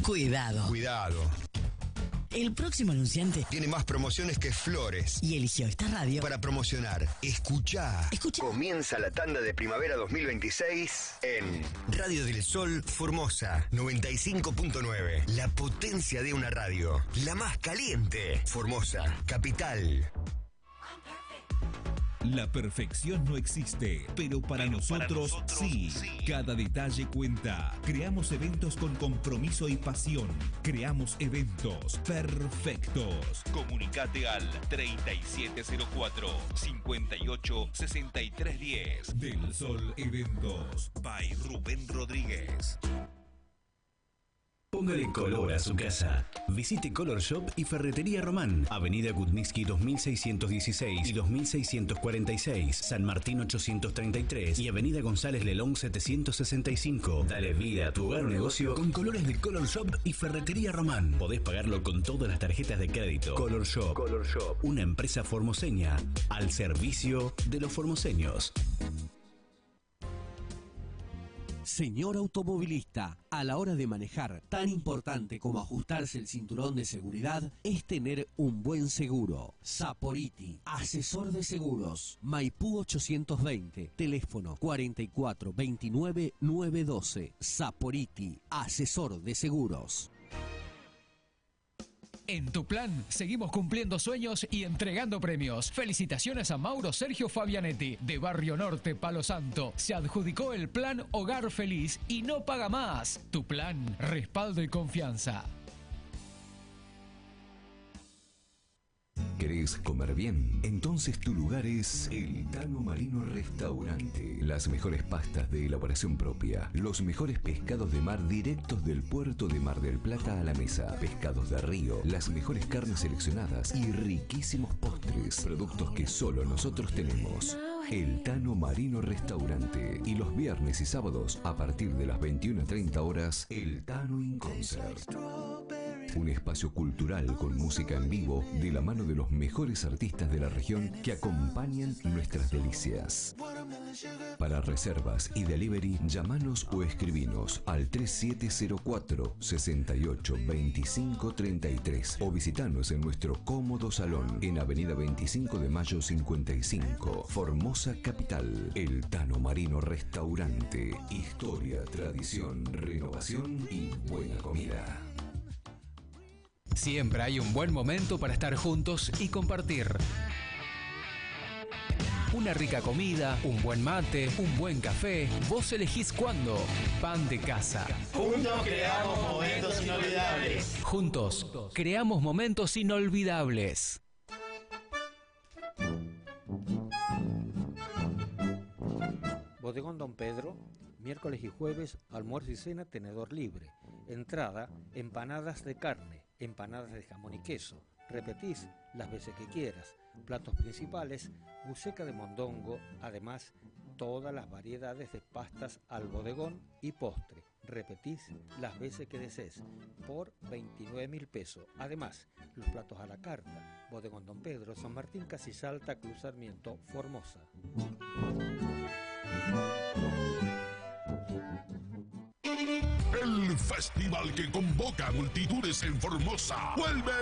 Cuidado. Cuidado. El próximo anunciante Tiene más promociones que flores. y eligió esta radio Para promocionar. Escuchá. Escucha. Comienza la tanda de primavera 2026 en Radio del Sol Formosa 95.9. La potencia de una radio. La más caliente. Formosa, capital. La perfección no existe, pero para nosotros sí. Cada detalle cuenta. Creamos eventos con compromiso y pasión. Creamos eventos perfectos. Comunicate al 3704-586310. Del Sol Eventos. By Rubén Rodríguez. Póngale color a su casa. Visite Color Shop y Ferretería Román. Avenida Kutnitsky 2616 y 2646. San Martín 833 y Avenida González Lelón 765. Dale vida a tu hogar o negocio con colores de Color Shop y Ferretería Román. Podés pagarlo con todas las tarjetas de crédito. Color Shop. Color Shop. Una empresa formoseña al servicio de los formoseños. Señor automovilista, a la hora de manejar, tan importante como ajustarse el cinturón de seguridad es tener un buen seguro. Saporiti, asesor de seguros. Maipú 820, teléfono 44 29 912. Saporiti, asesor de seguros. En Tu Plan seguimos cumpliendo sueños y entregando premios. Felicitaciones a Mauro Sergio Fabianetti, de Barrio Norte, Palo Santo. Se adjudicó el plan Hogar Feliz y no paga más. Tu Plan, respaldo y confianza. ¿Querés comer bien? Entonces tu lugar es El Tano Marino Restaurante. Las mejores pastas de elaboración propia, los mejores pescados de mar directos del puerto de Mar del Plata a la mesa, pescados de río, las mejores carnes seleccionadas y riquísimos postres, productos que solo nosotros tenemos. El Tano Marino Restaurante. Y los viernes y sábados, a partir de las 21:30 horas, El Tano in Concert. Un espacio cultural con música en vivo de la mano de los mejores artistas de la región que acompañan nuestras delicias. Para reservas y delivery, llamanos o escribinos al 3704 68 25 33 o visitanos en nuestro cómodo salón en Avenida 25 de Mayo 55, Formosa Capital. El Tano Marino Restaurante. Historia, tradición, renovación y buena comida. Siempre hay un buen momento para estar juntos y compartir. Una rica comida, un buen mate, un buen café. Vos elegís cuándo. Pan de casa. Juntos creamos momentos inolvidables. Juntos creamos momentos inolvidables. Bodegón Don Pedro, miércoles y jueves, almuerzo y cena, tenedor libre. Entrada, empanadas de carne, empanadas de jamón y queso. Repetís las veces que quieras. Platos principales, buceca de mondongo, además todas las variedades de pastas al bodegón y postre. Repetís las veces que desees, por 29.000 pesos. Además, los platos a la carta. Bodegón Don Pedro, San Martín, Casi Salta, Cruz Sarmiento, Formosa. El festival que convoca a multitudes en Formosa vuelve